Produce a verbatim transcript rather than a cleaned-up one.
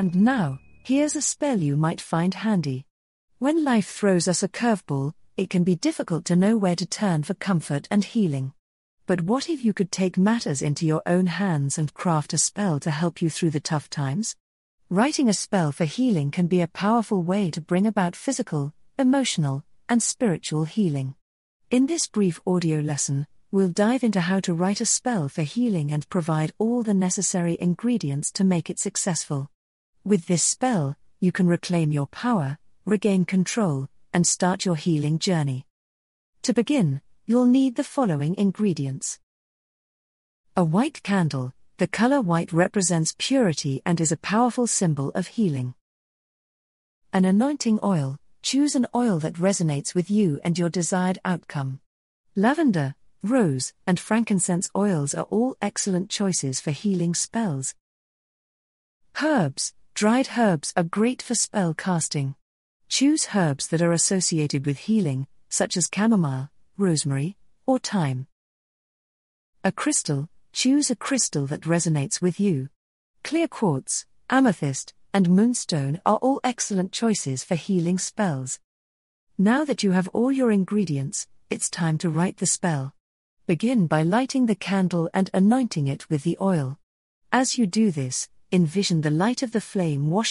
And now, here's a spell you might find handy. When life throws us a curveball, it can be difficult to know where to turn for comfort and healing. But what if you could take matters into your own hands and craft a spell to help you through the tough times? Writing a spell for healing can be a powerful way to bring about physical, emotional, and spiritual healing. In this brief audio lesson, we'll dive into how to write a spell for healing and provide all the necessary ingredients to make it successful. With this spell, you can reclaim your power, regain control, and start your healing journey. To begin, you'll need the following ingredients. A white candle. The color white represents purity and is a powerful symbol of healing. An anointing oil. Choose an oil that resonates with you and your desired outcome. Lavender, rose, and frankincense oils are all excellent choices for healing spells. Herbs. Dried herbs are great for spell casting. Choose herbs that are associated with healing, such as chamomile, rosemary, or thyme. A crystal. Choose a crystal that resonates with you. Clear quartz, amethyst, and moonstone are all excellent choices for healing spells. Now that you have all your ingredients, it's time to write the spell. Begin by lighting the candle and anointing it with the oil. As you do this, envision the light of the flame washing